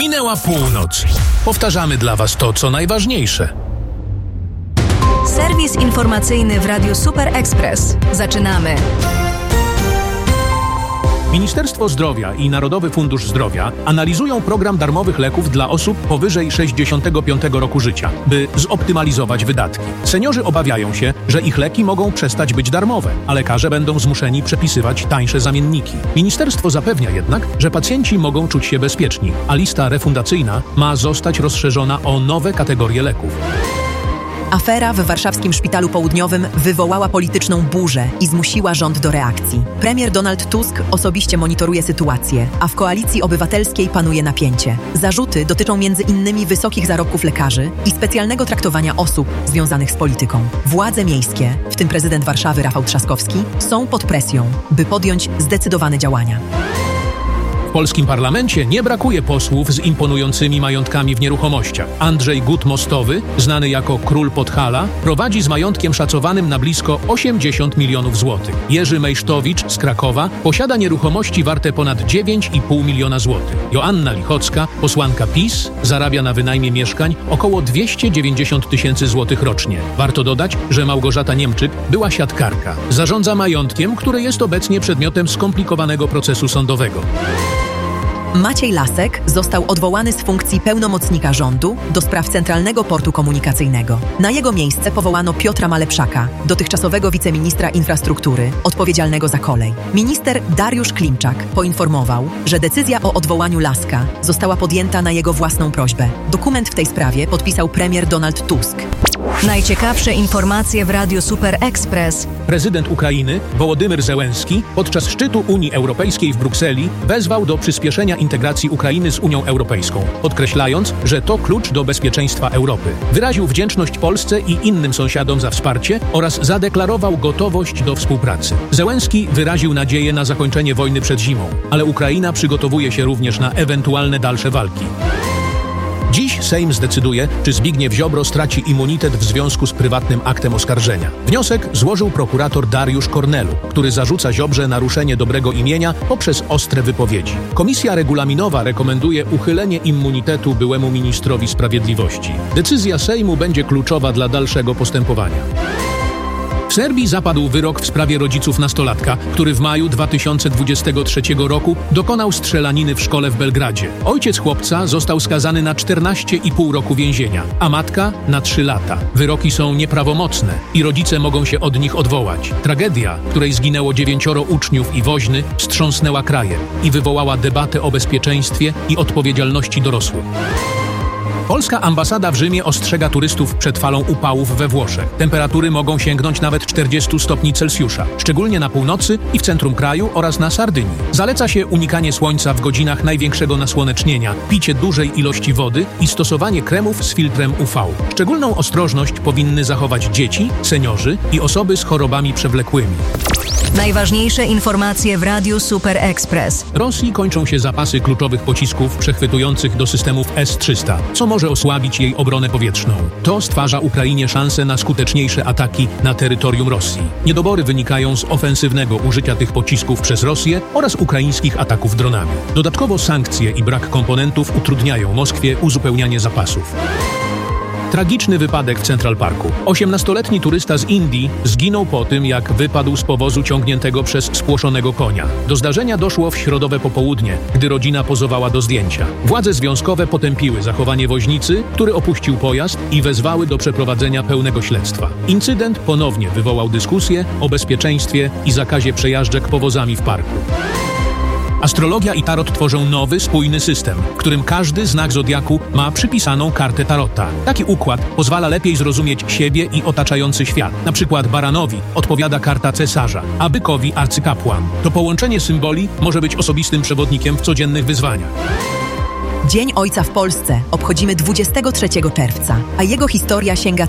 Minęła północ. Powtarzamy dla Was to, co najważniejsze. Serwis informacyjny w Radiu Super Express. Zaczynamy. Ministerstwo Zdrowia i Narodowy Fundusz Zdrowia analizują program darmowych leków dla osób powyżej 65 roku życia, by zoptymalizować wydatki. Seniorzy obawiają się, że ich leki mogą przestać być darmowe, a lekarze będą zmuszeni przepisywać tańsze zamienniki. Ministerstwo zapewnia jednak, że pacjenci mogą czuć się bezpieczni, a lista refundacyjna ma zostać rozszerzona o nowe kategorie leków. Afera w warszawskim Szpitalu Południowym wywołała polityczną burzę i zmusiła rząd do reakcji. Premier Donald Tusk osobiście monitoruje sytuację, a w Koalicji Obywatelskiej panuje napięcie. Zarzuty dotyczą m.in. wysokich zarobków lekarzy i specjalnego traktowania osób związanych z polityką. Władze miejskie, w tym prezydent Warszawy Rafał Trzaskowski, są pod presją, by podjąć zdecydowane działania. W polskim parlamencie nie brakuje posłów z imponującymi majątkami w nieruchomościach. Andrzej Gut-Mostowy, znany jako Król Podhala, prowadzi z majątkiem szacowanym na blisko 80 milionów złotych. Jerzy Mejsztowicz z Krakowa posiada nieruchomości warte ponad 9,5 miliona złotych. Joanna Lichocka, posłanka PiS, zarabia na wynajmie mieszkań około 290 tysięcy złotych rocznie. Warto dodać, że Małgorzata Niemczyk była siatkarka. Zarządza majątkiem, który jest obecnie przedmiotem skomplikowanego procesu sądowego. Maciej Lasek został odwołany z funkcji pełnomocnika rządu do spraw Centralnego Portu Komunikacyjnego. Na jego miejsce powołano Piotra Malepszaka, dotychczasowego wiceministra infrastruktury, odpowiedzialnego za kolej. Minister Dariusz Klimczak poinformował, że decyzja o odwołaniu Laska została podjęta na jego własną prośbę. Dokument w tej sprawie podpisał premier Donald Tusk. Najciekawsze informacje w Radiu Super Express. Prezydent Ukrainy, Wołodymyr Zełenski, podczas szczytu Unii Europejskiej w Brukseli wezwał do przyspieszenia integracji Ukrainy z Unią Europejską, podkreślając, że to klucz do bezpieczeństwa Europy. Wyraził wdzięczność Polsce i innym sąsiadom za wsparcie oraz zadeklarował gotowość do współpracy. Zełenski wyraził nadzieję na zakończenie wojny przed zimą, ale Ukraina przygotowuje się również na ewentualne dalsze walki. Dziś Sejm zdecyduje, czy Zbigniew Ziobro straci immunitet w związku z prywatnym aktem oskarżenia. Wniosek złożył prokurator Dariusz Kornelu, który zarzuca Ziobrze naruszenie dobrego imienia poprzez ostre wypowiedzi. Komisja regulaminowa rekomenduje uchylenie immunitetu byłemu ministrowi sprawiedliwości. Decyzja Sejmu będzie kluczowa dla dalszego postępowania. W Serbii zapadł wyrok w sprawie rodziców nastolatka, który w maju 2023 roku dokonał strzelaniny w szkole w Belgradzie. Ojciec chłopca został skazany na 14,5 roku więzienia, a matka na 3 lata. Wyroki są nieprawomocne i rodzice mogą się od nich odwołać. Tragedia, w której zginęło 9 uczniów i woźny, wstrząsnęła krajem i wywołała debatę o bezpieczeństwie i odpowiedzialności dorosłych. Polska ambasada w Rzymie ostrzega turystów przed falą upałów we Włoszech. Temperatury mogą sięgnąć nawet 40 stopni Celsjusza, szczególnie na północy i w centrum kraju oraz na Sardynii. Zaleca się unikanie słońca w godzinach największego nasłonecznienia, picie dużej ilości wody i stosowanie kremów z filtrem UV. Szczególną ostrożność powinny zachować dzieci, seniorzy i osoby z chorobami przewlekłymi. Najważniejsze informacje w Radiu Super Express. Rosji kończą się zapasy kluczowych pocisków przechwytujących do systemów S-300, co może osłabić jej obronę powietrzną. To stwarza Ukrainie szansę na skuteczniejsze ataki na terytorium Rosji. Niedobory wynikają z ofensywnego użycia tych pocisków przez Rosję oraz ukraińskich ataków dronami. Dodatkowo sankcje i brak komponentów utrudniają Moskwie uzupełnianie zapasów. Tragiczny wypadek w Central Parku. 18-letni turysta z Indii zginął po tym, jak wypadł z powozu ciągniętego przez spłoszonego konia. Do zdarzenia doszło w środowe popołudnie, gdy rodzina pozowała do zdjęcia. Władze związkowe potępiły zachowanie woźnicy, który opuścił pojazd i wezwały do przeprowadzenia pełnego śledztwa. Incydent ponownie wywołał dyskusję o bezpieczeństwie i zakazie przejażdżek powozami w parku. Astrologia i tarot tworzą nowy, spójny system, w którym każdy znak zodiaku ma przypisaną kartę tarota. Taki układ pozwala lepiej zrozumieć siebie i otaczający świat. Na przykład baranowi odpowiada karta cesarza, a bykowi arcykapłan. To połączenie symboli może być osobistym przewodnikiem w codziennych wyzwaniach. Dzień Ojca w Polsce obchodzimy 23 czerwca, a jego historia sięga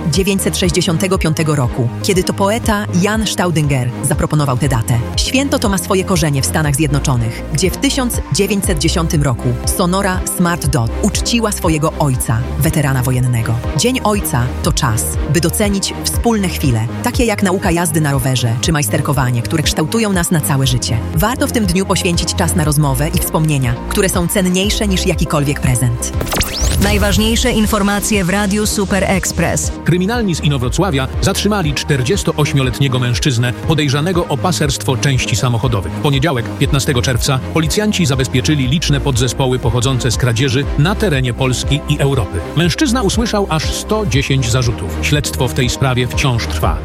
1965 roku, kiedy to poeta Jan Staudinger zaproponował tę datę. Święto to ma swoje korzenie w Stanach Zjednoczonych, gdzie w 1910 roku Sonora Smart Dot uczciła swojego ojca, weterana wojennego. Dzień Ojca to czas, by docenić wspólne chwile, takie jak nauka jazdy na rowerze czy majsterkowanie, które kształtują nas na całe życie. Warto w tym dniu poświęcić czas na rozmowę i wspomnienia, które są cenniejsze niż niż jakikolwiek prezent. Najważniejsze informacje w Radiu Super Express. Kryminalni z Inowrocławia zatrzymali 48-letniego mężczyznę podejrzanego o paserstwo części samochodowych. W poniedziałek, 15 czerwca, policjanci zabezpieczyli liczne podzespoły pochodzące z kradzieży na terenie Polski i Europy. Mężczyzna usłyszał aż 110 zarzutów. Śledztwo w tej sprawie wciąż trwa.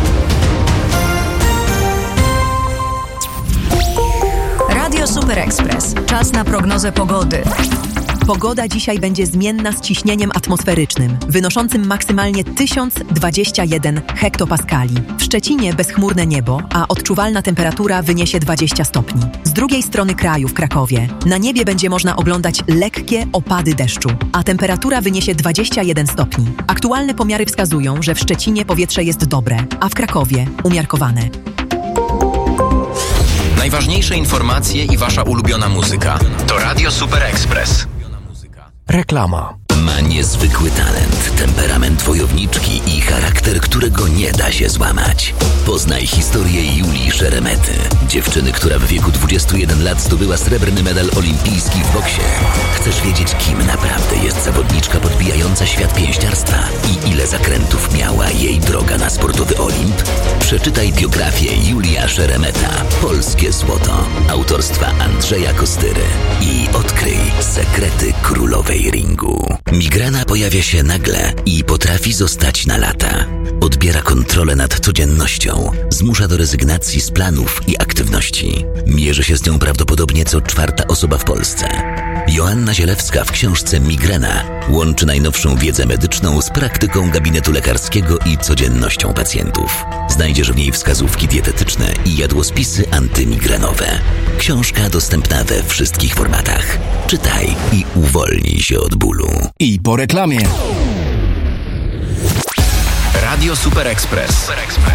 Radio Super Express. Czas na prognozę pogody. Pogoda dzisiaj będzie zmienna z ciśnieniem atmosferycznym, wynoszącym maksymalnie 1021 hektopaskali. W Szczecinie bezchmurne niebo, a odczuwalna temperatura wyniesie 20 stopni. Z drugiej strony kraju, w Krakowie, na niebie będzie można oglądać lekkie opady deszczu, a temperatura wyniesie 21 stopni. Aktualne pomiary wskazują, że w Szczecinie powietrze jest dobre, a w Krakowie umiarkowane. Najważniejsze informacje i wasza ulubiona muzyka to Radio Super Express. Reklama. Ma niezwykły talent, temperament wojowniczki i charakter, którego nie da się złamać. Poznaj historię Julii Szeremety, dziewczyny, która w wieku 21 lat zdobyła srebrny medal olimpijski w boksie. Chcesz wiedzieć, kim naprawdę jest zawodniczka podbijająca świat pięściarstwa i ile zakrętów miała jej droga na sportowy Olimp? Przeczytaj biografię Julia Szeremeta, Polskie Złoto, autorstwa Andrzeja Kostyry i odkryj sekrety królowej ringu. Migrena pojawia się nagle i potrafi zostać na lata. Odbiera kontrolę nad codziennością, zmusza do rezygnacji z planów i aktywności. Mierzy się z nią prawdopodobnie co 4. osoba w Polsce. Joanna Zielewska w książce Migrena łączy najnowszą wiedzę medyczną z praktyką gabinetu lekarskiego i codziennością pacjentów. Znajdziesz w niej wskazówki dietetyczne i jadłospisy antymigrenowe. Książka dostępna we wszystkich formatach. Czytaj i uwolnij się od bólu. I po reklamie. Radio Super Express.